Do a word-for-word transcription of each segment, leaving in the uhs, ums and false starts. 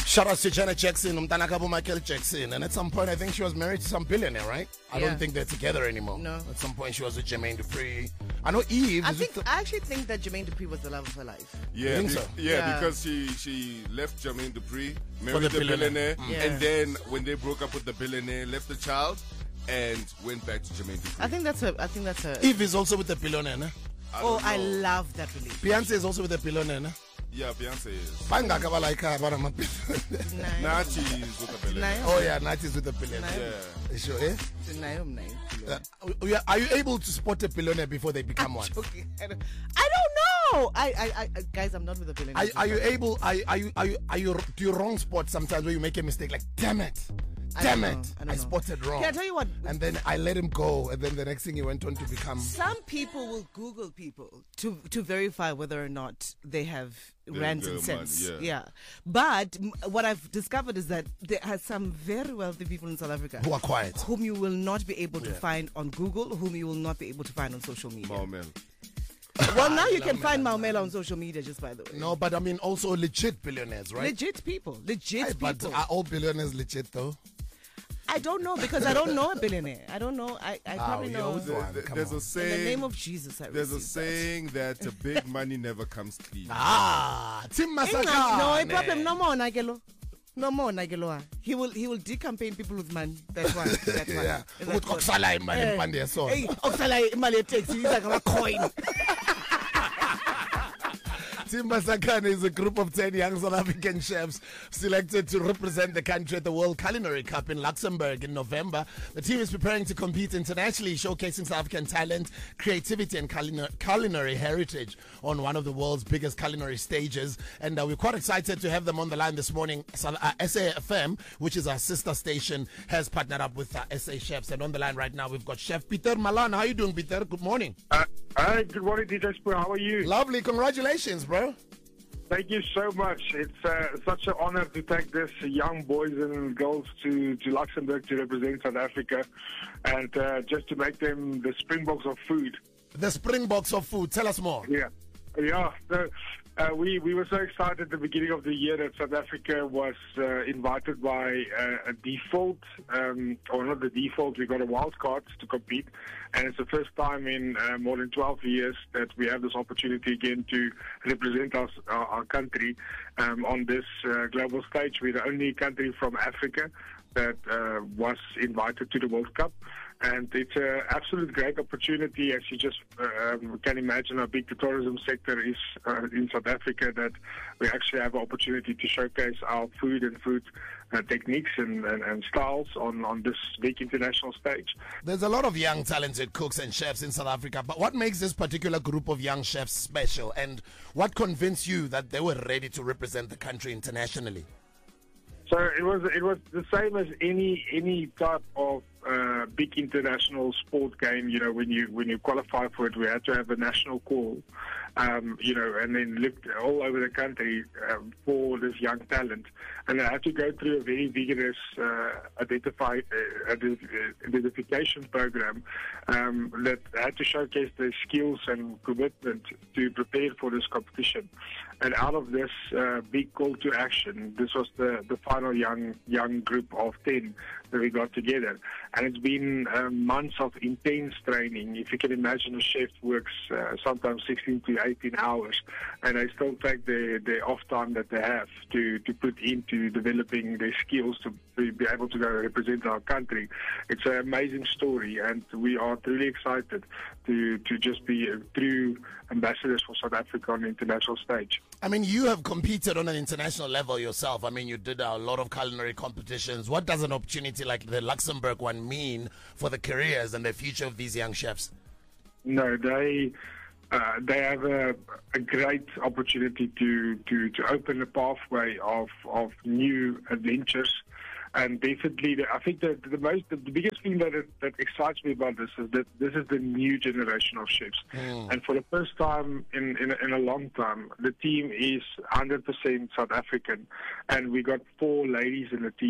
Shout out to Janet Jackson, Umtanakabu Michael Jackson. And at some point, I think she was married to some billionaire, right? I Yeah. don't think they're together anymore. No. At some point, she was with Jermaine Dupri. I know Eve. I is think with I actually think that Jermaine Dupri was the love of her life. Yeah, think be- so? yeah, Yeah. because she she left Jermaine Dupri, the married the billionaire. billionaire, Mm. Yeah. and then when they broke up with the billionaire, left the child, and went back to Jermaine Dupri. I think that's her. I think that's her. the, Eve is also with the billionaire, ne? I Oh, don't I know. love that relationship. Beyonce is also with the billionaire, ne? Yeah, Beyonce is. Bangaka ba like her, but I'm a billionaire. Nachi is with the billionaire. Oh, yeah, Nat is with the billionaire. Yeah. Sure, eh? Naomi, Naomi. Uh, we are, are you able to spot a billionaire before they become one? Okay. I don't, I don't know. I, I, I, guys, I'm not with a billionaire. Are, are you able? Are, are you? Are you? Are you? Do you wrong spot sometimes where you make a mistake? Like, damn it, I damn don't it, know. I I, don't know. spotted wrong. Can I tell you what? And then I let him go, and then the next thing he went on to become. Some people will Google people to to verify whether or not they have rands and get cents. money, yeah. But m- what I've discovered is that there are some very wealthy people in South Africa Who are quiet. whom you will not be able to Yeah. find on Google, whom you will not be able to find on social media. Maumel. Well, now you can find Maumela on social media, just by the way. No, but I mean also legit billionaires, right? Legit people. Legit Aye, but people. are all billionaires legit though? I don't know because I don't know a billionaire. I don't know. I, I Ah, probably you know. always In Go There- on, there- come there's on. a the saying. name of Jesus, I There's a received that. saying that uh, big money never comes clean. Ah, Tim Masaka. No, a problem. No more, Nagelo. No more, Nagelo. He will, he will decampaign people with money. That's one. That's one. Yeah. That's Ukuthi one. okusala imali Eh, empande yesonto. hey, okusala imali ye-taxi, it's like a coin. Team Masakane is a group of ten young South African chefs selected to represent the country at the World Culinary Cup in Luxembourg in November. The team is preparing to compete internationally, showcasing South African talent, creativity, and culina- culinary heritage on one of the world's biggest culinary stages. And uh, we're quite excited to have them on the line this morning. So, uh, S A F M, which is our sister station, has partnered up with uh, S A Chefs. And on the line right now, we've got Chef Peter Malan. How are you doing, Peter? Good morning. Uh, hi, good morning, D J Spur. How are you? Lovely. Congratulations, bro. Thank you so much. It's uh, such an honor to take these young boys and girls to, to Luxembourg to represent South Africa and uh, just to make them the Springboks of food. The Springboks of food. Tell us more. Yeah. Yeah. So, uh, we, we were so excited at the beginning of the year that South Africa was uh, invited by uh, a default, um, or not the default, we got a wild card to compete. And it's the first time in uh, more than twelve years that we have this opportunity again to represent us, our, our country um, on this uh, global stage. We're the only country from Africa that uh, was invited to the World Cup. And it's an absolute great opportunity, as you just uh, um, can imagine how big the tourism sector is uh, in South Africa, that we actually have an opportunity to showcase our food and food uh, techniques and, and, and styles on, on this big international stage. There's a lot of young, talented cooks and chefs in South Africa, but what makes this particular group of young chefs special, and what convinced you that they were ready to represent the country internationally? So it was it was the same as any any type of uh, big international sport game. You know, when you when you qualify for it, we had to have a national call. Um, you know, and then looked all over the country um, for this young talent, and I had to go through a very vigorous uh, identify uh, identification program um, that had to showcase their skills and commitment to prepare for this competition. And out of this uh, big call to action, this was the, the final young young group of ten that we got together. And it's been uh, months of intense training. If you can imagine, a chef works uh, sometimes sixteen to eighteen hours, and they still take the, the off time that they have to, to put into developing their skills to be, be able to go represent our country. It's an amazing story, and we are truly excited to, to just be a true ambassadors for South Africa on the international stage. I mean, you have competed on an international level yourself. I mean, you did a lot of culinary competitions. What does an opportunity like the Luxembourg one mean for the careers and the future of these young chefs? No, they uh, they have a, a great opportunity to, to, to open a pathway of, of new adventures. And definitely, the, I think that the most, the, the biggest thing that it, that excites me about this is that this is the new generation of chefs. Mm. And for the first time in, in, in a long time, the team is one hundred percent South African. And we got four ladies in the team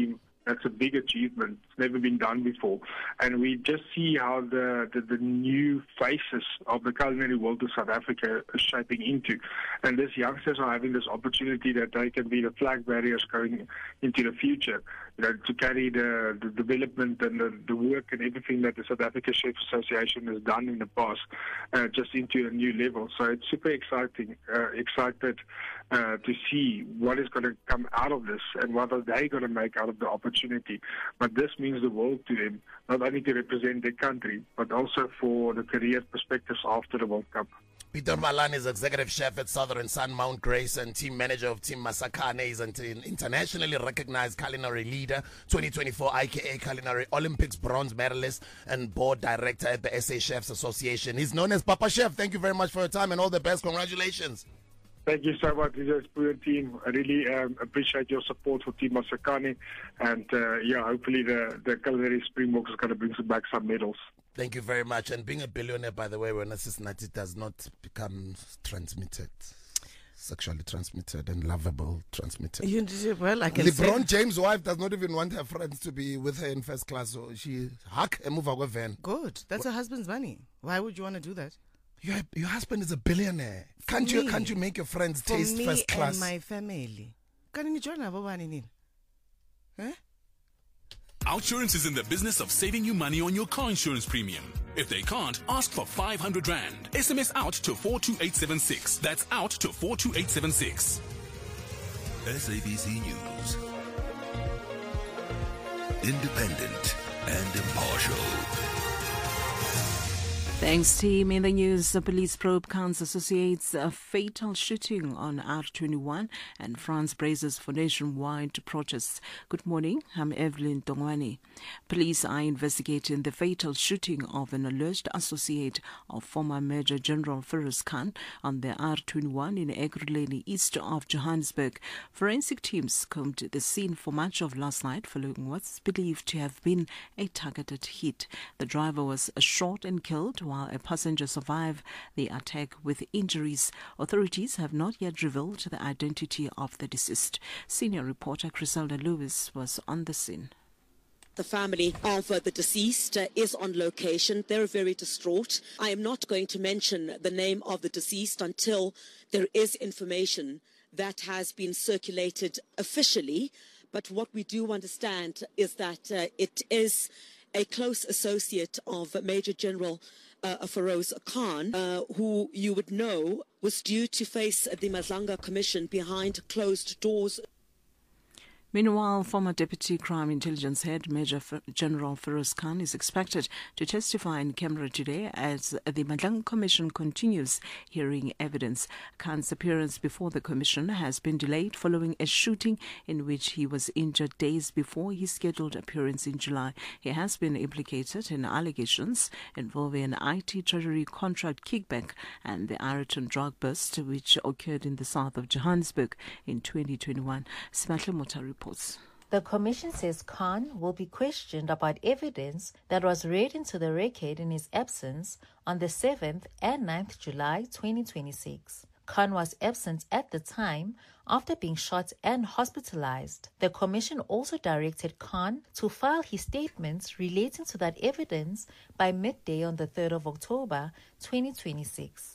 That's a big achievement. It's never been done before. And we just see how the, the, the new faces of the culinary world of South Africa is shaping into. And these youngsters are having this opportunity that they can be the flag bearers going into the future, you know, to carry the, the development and the, the work and everything that the South Africa Chef Association has done in the past, uh, just into a new level. So it's super exciting, uh, excited uh, to see what is going to come out of this and what are they going to make out of the opportunity. But this means the world to them, not only to represent their country, but also for the career perspectives after the World Cup. Peter Malan is executive chef at Southern Sun Mount Grace and team manager of Team Masakane. Is an internationally recognized culinary leader, twenty twenty-four I K A Culinary Olympics bronze medalist and board director at the S A Chefs Association. He's known as Papa Chef. Thank you very much for your time and all the best. Congratulations. Thank you so much, Lisa, for your team. I really um, appreciate your support for Team Masakane. And uh, yeah, hopefully the, the culinary Springboks is going to bring back some medals. Thank you very much. And being a billionaire, by the way, when Cincinnati does not become transmitted, sexually transmitted and lovable transmitted. You, well, I can LeBron say, James' wife does not even want her friends to be with her in first class, so she hack and move away van. good. That's her husband's money. Why would you want to do that? Your, your husband is a billionaire. Can't For you me. can't you make your friends For taste me first class? and my family. Can you join our one? Eh? Outsurance is in the business of saving you money on your car insurance premium. If they can't, ask for five hundred rand. S M S out to four two eight seven six. That's out to four two eight seven six. S A B C News. Independent and impartial. Thanks, team. In the news, the police probe counts associates a fatal shooting on R twenty-one and France braces for nationwide protests. Good morning. I'm Evelyn Tongwani. Police are investigating the fatal shooting of an alleged associate of former Major General Feroz Khan on the R twenty-one in Ekurhuleni, east of Johannesburg. Forensic teams combed the scene for much of last night following what's believed to have been a targeted hit. The driver was shot and killed, while a passenger survived the attack with injuries. Authorities have not yet revealed the identity of the deceased. Senior reporter Griselda Lewis was on the scene. The family of uh, the deceased uh, is on location. They're very distraught. I am not going to mention the name of the deceased until there is information that has been circulated officially. But what we do understand is that uh, it is a close associate of Major General uh, Feroz Khan, uh, who you would know was due to face the Madlanga Commission behind closed doors. Meanwhile, former Deputy Crime Intelligence Head Major F- General Feroz Khan is expected to testify in camera today as the Madlanga Commission continues hearing evidence. Khan's appearance before the Commission has been delayed following a shooting in which he was injured days before his scheduled appearance in July. He has been implicated in allegations involving an I T Treasury contract kickback and the Ariton drug bust, which occurred in the south of Johannesburg in twenty twenty-one. Simahle Mota reports. The Commission says Khan will be questioned about evidence that was read into the record in his absence on the seventh and ninth of July twenty twenty-six. Khan was absent at the time after being shot and hospitalized. The Commission also directed Khan to file his statements relating to that evidence by midday on the third of October twenty twenty-six.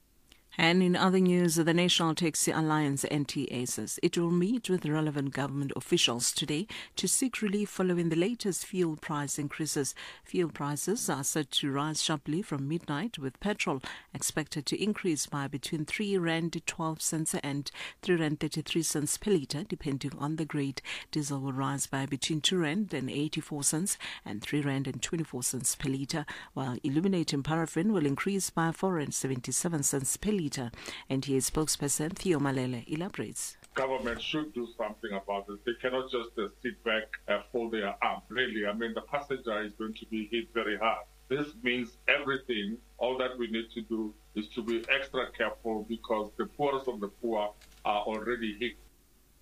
And in other news, the National Taxi Alliance N T A says it will meet with relevant government officials today to seek relief following the latest fuel price increases. Fuel prices are set to rise sharply from midnight, with petrol expected to increase by between three rand twelve cents and three rand thirty-three cents per litre, depending on the grade. Diesel will rise by between two rand and eighty-four cents and three rand and twenty-four cents per litre, while illuminating paraffin will increase by four rand seventy-seven cents per litre. N T A spokesperson Theo Malele elaborates. Government should do something about this. They cannot just uh, sit back and fold their arms. Really, I mean, the passenger is going to be hit very hard. This means everything. All that we need to do is to be extra careful because the poorest of the poor are already hit.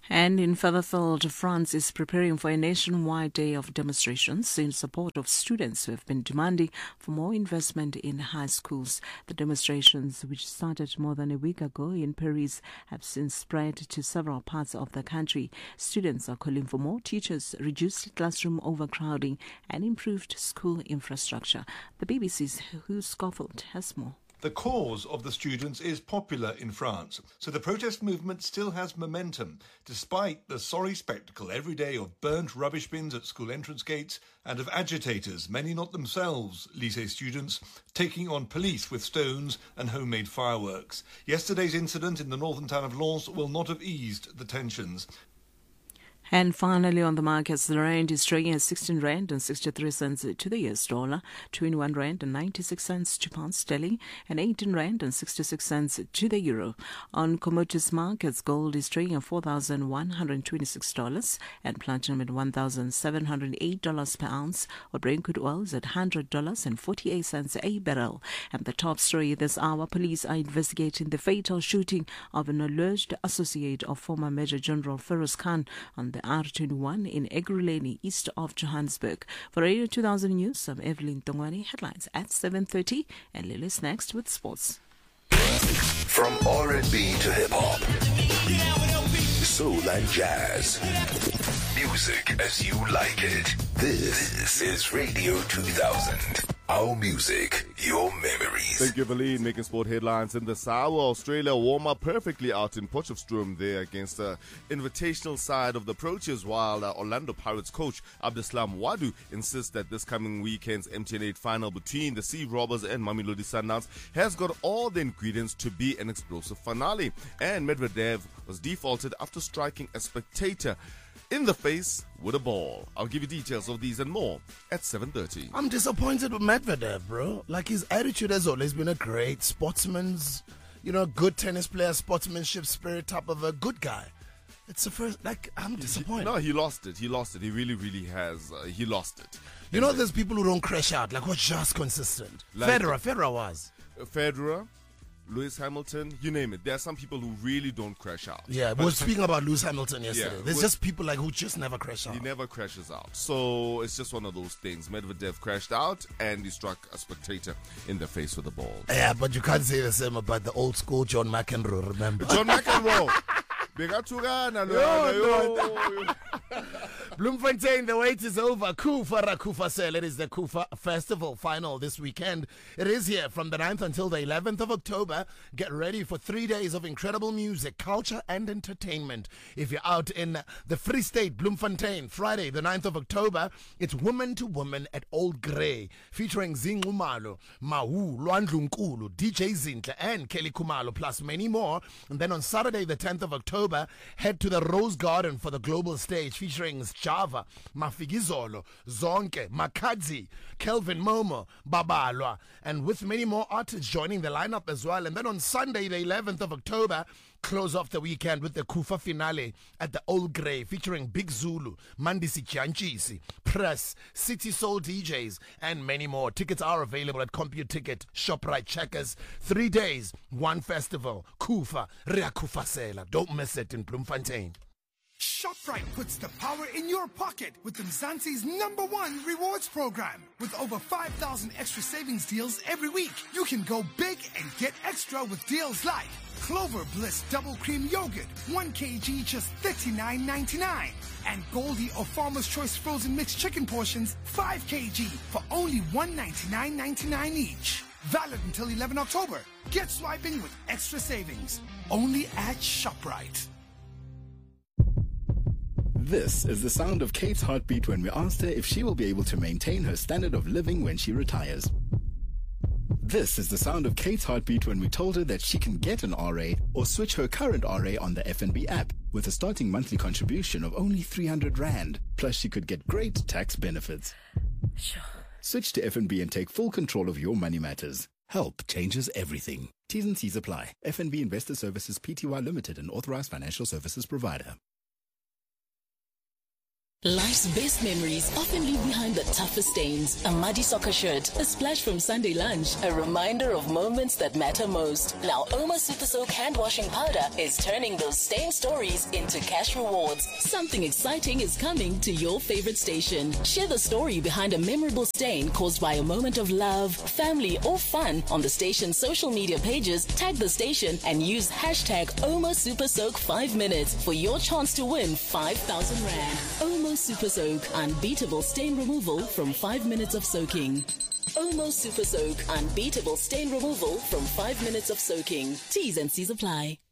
And in Featherfield, France is preparing for a nationwide day of demonstrations in support of students who have been demanding for more investment in high schools. The demonstrations, which started more than a week ago in Paris, have since spread to several parts of the country. Students are calling for more teachers, reduced classroom overcrowding, and improved school infrastructure. The B B C's Hugh Scofield has more. The cause of the students is popular in France, so the protest movement still has momentum, despite the sorry spectacle every day of burnt rubbish bins at school entrance gates and of agitators, many not themselves lycée students, taking on police with stones and homemade fireworks. Yesterday's incident in the northern town of Lens will not have eased the tensions. And finally, on the markets, the rand is trading at sixteen rand and sixty-three cents to the U S dollar, twenty-one rand and ninety-six cents to pound sterling, and eighteen rand and sixty-six cents to the euro. On commodities markets, gold is trading at four thousand one hundred twenty-six dollars and platinum at one thousand seven hundred eight dollars per ounce, while Brent crude oil is at one hundred dollars and forty-eight cents a barrel. And the top story this hour, police are investigating the fatal shooting of an alleged associate of former Major General Feroz Khan on the R twenty-one in Ekurhuleni, east of Johannesburg. For Radio two thousand News, I'm Evelyn Tongwani. Headlines at seven thirty, and Lily's next with sports. From R and B to hip-hop, soul and jazz, music as you like it. This is Radio two thousand. Our music, your memories. Thank you, Valeen. Making sport headlines in the hour. Australia warm up perfectly out in Potchefstroom there against the invitational side of the Proteas, while uh, Orlando Pirates coach Abdeslam Wadu insists that this coming weekend's M T N eight final between the Sea Robbers and Mamelodi Sundowns has got all the ingredients to be an explosive finale. And Medvedev was defaulted after striking a spectator in the face with a ball. I'll give you details of these and more at seven thirty. I'm disappointed with Medvedev, bro. Like, his attitude has always been a great sportsman's, you know, good tennis player, sportsmanship spirit type of a good guy. It's the first, like, I'm disappointed. No, he lost it. He lost it. He really, really has. Uh, he lost it. You know, there's people who don't crash out, like, what's just consistent. Like, Federer, Federer was. Federer, Lewis Hamilton, you name it. There are some people who really don't crash out. Yeah, we were speaking about Lewis Hamilton yesterday. Yeah, There's with- just people like who just never crash out. He never crashes out. So it's just one of those things. Medvedev crashed out and he struck a spectator in the face with a ball. Yeah, but you can't say the same about the old school John McEnroe, remember? John McEnroe. Bekathukana lo. Bloemfontein, the wait is over. Kufa Kufa Sale. It is the Kufa Festival final this weekend. It is here from the ninth until the eleventh of October. Get ready for three days of incredible music, culture, and entertainment. If you're out in the Free State, Bloemfontein, Friday, the ninth of October, it's Woman to Woman at Old Grey, featuring Zingumalo, Mahu, Lwandlu Nkulu, D J Zintle, and Kelly Kumalo, plus many more. And then on Saturday, the tenth of October, head to the Rose Garden for the global stage, featuring Java, Mafikizolo, Zonke, Makadzi, Kelvin Momo, Babalwa, and with many more artists joining the lineup as well. And then on Sunday, the eleventh of October, close off the weekend with the Kufa finale at the Old Grey, featuring Big Zulu, Mandisi Chianchisi, Press, City Soul D Js, and many more. Tickets are available at CompuTicket, ShopRite, Checkers. Three days, one festival. Kufa, Rea Kufasela. Don't miss it in Bloemfontein. ShopRite puts the power in your pocket with Mzansi's number one rewards program. With over five thousand extra savings deals every week, you can go big and get extra with deals like Clover Bliss Double Cream Yogurt, one kilogram just thirty-nine ninety-nine. And Goldie or Farmer's Choice Frozen Mixed Chicken Portions, five kilograms for only one ninety-nine ninety-nine each. Valid until eleventh of October. Get swiping with extra savings. Only at ShopRite. This is the sound of Kate's heartbeat when we asked her if she will be able to maintain her standard of living when she retires. This is the sound of Kate's heartbeat when we told her that she can get an R A or switch her current R A on the F N B app with a starting monthly contribution of only three hundred rand. Plus, she could get great tax benefits. Sure. Switch to F N B and take full control of your money matters. Help changes everything. T's and C's apply. F N B Investor Services Pty Limited, an authorized financial services provider. Life's best memories often leave behind the toughest stains. A muddy soccer shirt, a splash from Sunday lunch, a reminder of moments that matter most. Now Oma Super Soak hand washing powder is turning those stain stories into cash rewards. Something exciting is coming to your favorite station. Share the story behind a memorable stain caused by a moment of love, family, or fun on the station's social media pages. Tag the station and use hashtag Oma Super Soak five minutes for your chance to win five thousand rand. Oma Super Soak, unbeatable stain removal from five minutes of soaking. Omo Super Soak, unbeatable stain removal from five minutes of soaking. T's and C's apply.